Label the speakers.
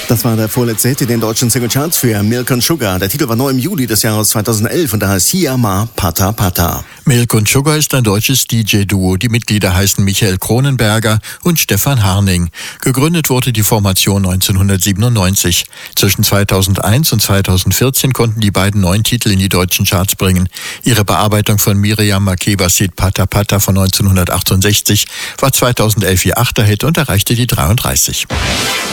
Speaker 1: Das war der vorletzte Hit in den deutschen Singlecharts für Milk & Sugar. Der Titel war neu im Juli des Jahres 2011 und da heißt Hiya Ma Pata Pata.
Speaker 2: Milk & Sugar ist ein deutsches DJ-Duo. Die Mitglieder heißen Michael Kronenberger und Stefan Harning. Gegründet wurde die Formation 1997. Zwischen 2001 und 2014 konnten die beiden 9 Titel in die deutschen Charts bringen. Ihre Bearbeitung von Miriam Makebas Hit Pata Pata von 1968 war 2011 ihr 8. Hit und erreichte die 33.